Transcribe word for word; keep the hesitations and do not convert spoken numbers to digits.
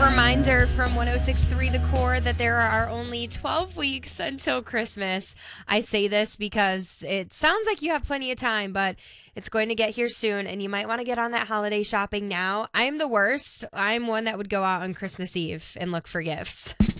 Reminder from one oh six point three The Core that there are only twelve weeks until Christmas. I say this because it sounds like you have plenty of time, but it's going to get here soon, and you might want to get on that holiday shopping now. I'm the worst. I'm one that would go out on Christmas Eve and look for gifts.